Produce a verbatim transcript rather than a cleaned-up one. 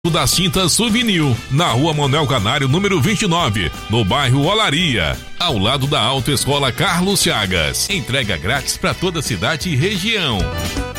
das Tintas Souvenir, na rua Manuel Canário, número vinte e nove, no bairro Olaria, ao lado da Autoescola Carlos Chagas. Entrega grátis para toda a cidade e região.